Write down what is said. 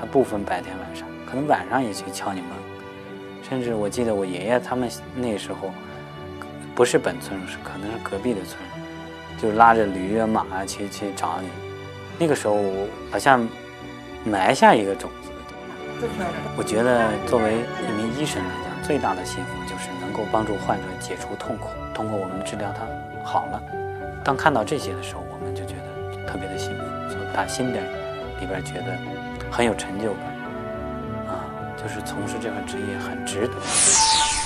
不分白天晚上，可能晚上也去敲你门。甚至我记得我爷爷他们那时候不是本村，可能是隔壁的村，就拉着驴啊马啊去找你。那个时候好像埋下一个种子。我觉得作为一名医生来讲，最大的幸福就是能够帮助患者解除痛苦，通过我们治疗他好了。当看到这些的时候，我们就觉得特别的幸福，从打心里边觉得很有成就感啊，就是从事这份职业很值得。